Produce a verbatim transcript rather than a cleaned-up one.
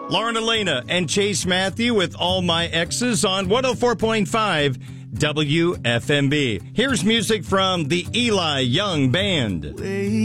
Lauren Elena and Chase Matthew with All My Exes on one oh four point five W F M B. Here's music from the Eli Young Band.